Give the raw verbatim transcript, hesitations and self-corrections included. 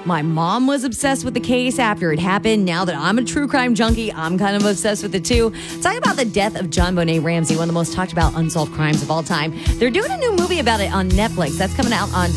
My mom was obsessed with the case after it happened. Now that I'm a true crime junkie, I'm kind of obsessed with it too. Talking about the death of JonBenét Ramsey, one of the most talked about unsolved crimes of all time. They're doing a new movie about it on Netflix. That's coming out on